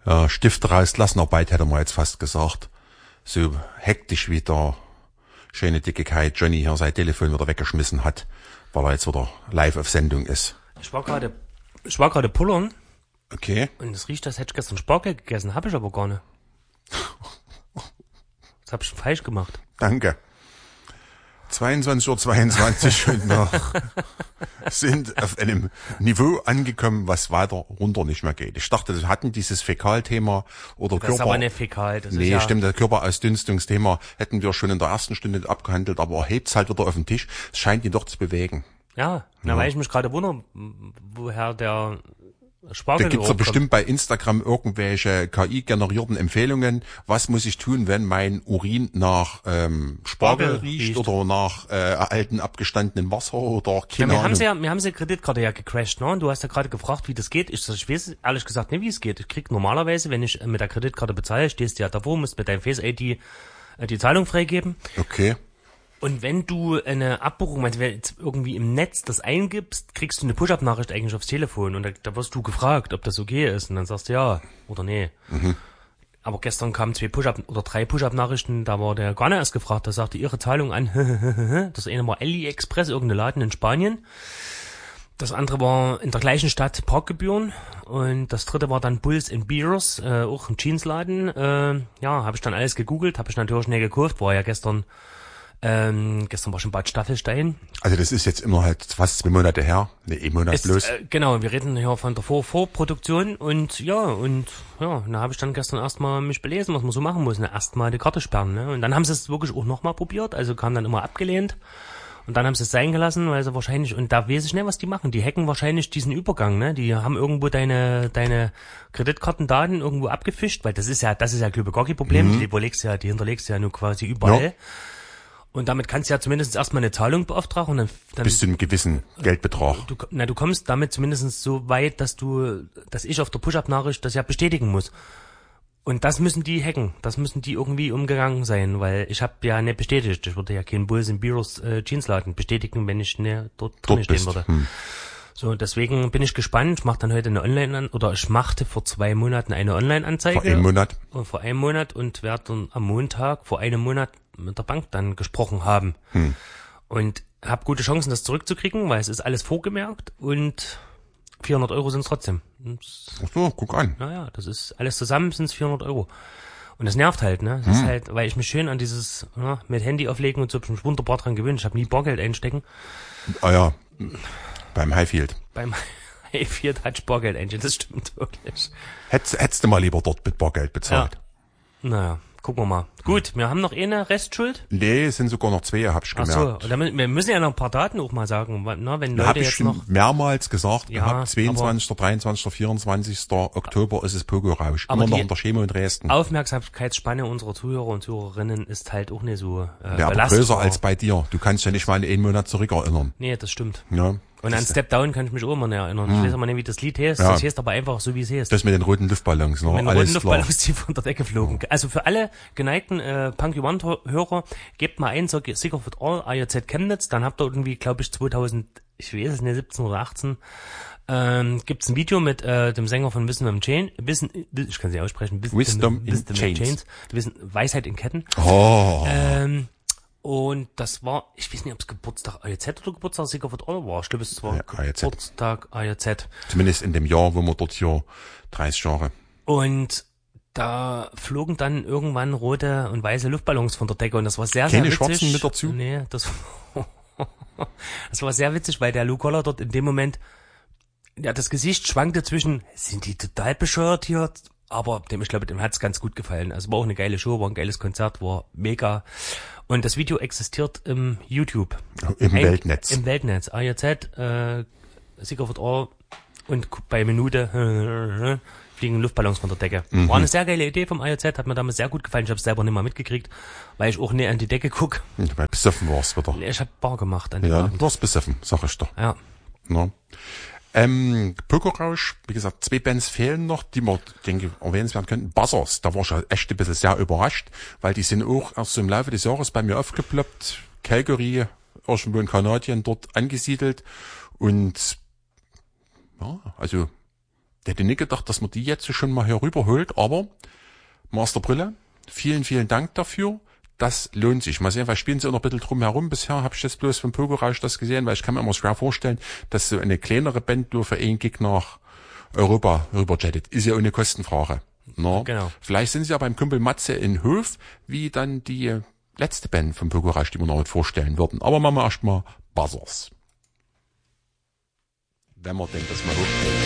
Ja, Stifte rauslassen, Arbeit hätte man jetzt fast gesagt. So hektisch wie der schöne dicke Kai Johnny hier sein Telefon wieder weggeschmissen hat, weil er jetzt wieder live auf Sendung ist. Ich war gerade pullern. Okay. Und es riecht, als hätte ich gestern Spargel gegessen. Hab ich aber gar nicht. Das hab ich falsch gemacht. Danke. 22:22 Uhr und noch sind auf einem Niveau angekommen, was weiter runter nicht mehr geht. Ich dachte, wir hatten dieses Fäkalthema oder Das ist aber nicht fäkal. Das nee, ist ja stimmt, das Körperausdünstungsthema hätten wir schon in der ersten Stunde abgehandelt, aber er hebt's halt wieder auf den Tisch. Es scheint ihn doch zu bewegen. Ja, weil ich mich gerade wundere, woher der Spargel Da gibt's ja bestimmt bei Instagram irgendwelche KI-generierten Empfehlungen. Was muss ich tun, wenn mein Urin nach Spargel riecht oder nach alten abgestandenen Wasser oder keine Ahnung. Wir haben sie Kreditkarte ja gecrashed, ne? Und du hast ja gerade gefragt, wie das geht. Ich weiß ehrlich gesagt nicht, wie es geht. Ich krieg normalerweise, wenn ich mit der Kreditkarte bezahle, stehst du ja davor, musst mit deinem Face-ID die Zahlung freigeben. Okay. Und wenn du eine Abbuchung, wenn du jetzt irgendwie im Netz das eingibst, kriegst du eine Push-Up-Nachricht eigentlich aufs Telefon und da wirst du gefragt, ob das okay ist und dann sagst du ja oder nee. Mhm. Aber gestern kamen 3 Push-Up-Nachrichten, da war der gar nicht erst gefragt, da sagte ihre Zahlung an, das eine war AliExpress, irgendein Laden in Spanien. Das andere war in der gleichen Stadt Parkgebühren und das dritte war dann Bulls and Beers, auch ein Jeansladen. Habe ich dann alles gegoogelt, habe ich natürlich schnell gekauft, war ja gestern war schon Bad Staffelstein. Also das ist jetzt immer halt fast 2 Monate her, Monat bloß. Genau, wir reden hier von der Vorproduktion und da habe ich dann gestern erstmal mich belesen, was man so machen muss. Erstmal die Karte sperren, ne? Und dann haben sie es wirklich auch nochmal probiert, also kam dann immer abgelehnt. Und dann haben sie es sein gelassen, weil sie wahrscheinlich, und da weiß ich nicht, was die machen. Die hacken wahrscheinlich diesen Übergang, ne? Die haben irgendwo deine Kreditkartendaten irgendwo abgefischt, weil das ist ja glaube ich gar kein Problem. Die hinterlegst du ja nur quasi überall. Ja. Und damit kannst du ja zumindest erstmal eine Zahlung beauftragen und dann bis zu einem gewissen Geldbetrag. Du kommst damit zumindest so weit, dass ich auf der Push-Up-Nachricht das ja bestätigen muss. Und das müssen die hacken. Das müssen die irgendwie umgegangen sein, weil ich habe ja nicht bestätigt. Ich würde ja keinen Bulls and Beers Jeansladen bestätigen, wenn ich nicht dort drin stehen würde. So, deswegen bin ich gespannt. Ich mache dann heute ich machte vor 2 Monaten eine Online-Anzeige. Vor einem Monat und werde dann am Montag vor einem Monat mit der Bank dann gesprochen haben. Und habe gute Chancen, das zurückzukriegen, weil es ist alles vorgemerkt und 400 € sind es trotzdem. Ach so, guck an. Naja, das ist alles zusammen sind es 400 €. Und das nervt halt, ne? Das ist halt, weil ich mich schön an dieses mit Handy auflegen und so mich wunderbar dran gewöhnt. Ich habe nie Bargeld einstecken. Ah ja, beim Highfield. Beim Highfield hat ich Bargeld einstecken, das stimmt wirklich. Hättest du mal lieber dort mit Bargeld bezahlt? Ja. Naja. Gucken wir mal. Gut, wir haben noch eine Restschuld. Nee, es sind sogar noch 2, hab ich gemerkt. Ach so, wir müssen ja noch ein paar Daten auch mal sagen, ne, wenn Leute jetzt noch... mehrmals gesagt, ja, 22., 23., 24. Oktober ist es Pogo-Rausch. Immer noch in der Chemo in Dresden. Aufmerksamkeitsspanne unserer Zuhörer und Zuhörerinnen ist halt auch nicht so ja, aber größer als bei dir. Du kannst ja nicht mal an 1 Monat zurückerinnern. Nee, das stimmt. Ja. Und an Step Down kann ich mich auch immer nicht erinnern. Ich weiß aber nicht, wie das Lied heißt. Ja. Das heißt aber einfach so, wie es heißt. Das mit den roten Luftballons, ne? Mit den roten Luftballons, die von der Decke flogen. Ja. Also für alle geneigten Punky One-Hörer, gebt mal ein, Sick of It All, AJZ Chemnitz, dann habt ihr irgendwie, glaube ich, 17 oder 18, gibt's ein Video mit dem Sänger von Wisdom in Chains. Weisheit in Ketten. Oh. Und das war, ich weiß nicht, ob es Geburtstag AJZ oder Geburtstag Sick of It All war. Ich glaube, es war Geburtstag AJZ. Zumindest in dem Jahr, wo wir dort hier 30 Jahre. Und da flogen dann irgendwann rote und weiße Luftballons von der Decke und das war sehr, sehr witzig. Keine schwarzen mit dazu? Nee, das war sehr witzig, weil der Lou Koller dort in dem Moment, ja, das Gesicht schwankte zwischen, sind die total bescheuert hier? Aber ich glaube, dem hat's ganz gut gefallen. Also war auch eine geile Show, war ein geiles Konzert, war mega. Und das Video existiert im YouTube. Im Weltnetz. Im Weltnetz. AJZ, Sick of It All und bei Minute fliegen Luftballons von der Decke. Mhm. War eine sehr geile Idee vom AJZ, hat mir damals sehr gut gefallen. Ich habe es selber nicht mal mitgekriegt, weil ich auch nicht an die Decke guck. Weil besoffen warst wieder. Ich hab Bar gemacht an dem Abend. Du hast besoffen, sag ich doch. Ja. No. Pogo-Rausch, wie gesagt, 2 Bands fehlen noch, die wir, denke, erwähnt werden könnten. Buzzers, da war ich ja echt ein bisschen sehr überrascht, weil die sind auch erst so im Laufe des Jahres bei mir aufgeploppt. Calgary, irgendwo in Kanadien, dort angesiedelt. Und ja, also Der hätte nicht gedacht, dass man die jetzt schon mal hier rüberholt, aber Master Brille, vielen, vielen Dank dafür. Das lohnt sich. Mal sehen, weil spielen sie auch noch ein bisschen drum herum. Bisher habe ich jetzt bloß vom Pokerrausch das gesehen, weil ich kann mir immer schwer vorstellen, dass so eine kleinere Band nur für einen Gig nach Europa rüberjettet. Ist ja ohne Kostenfrage. No? Genau. Vielleicht sind sie ja beim Kumpel Matze in Hof, wie dann die letzte Band vom Pokerrausch, die wir noch vorstellen würden. Aber machen wir erstmal Buzzers. Wenn wir denn das mal hochkriegen.